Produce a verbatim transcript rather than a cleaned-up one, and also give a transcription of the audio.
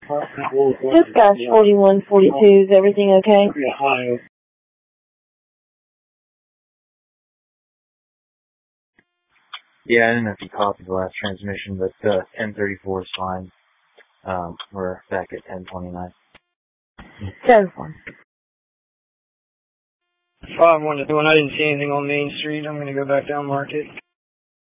Dispatch forty-one forty-two, is everything okay? Yeah, I didn't know if you copied the last transmission, but uh, ten thirty-four is fine. Um, we're back at ten twenty-nine. ten four. five one to one, I didn't see anything on Main Street. I'm going to go back down Market.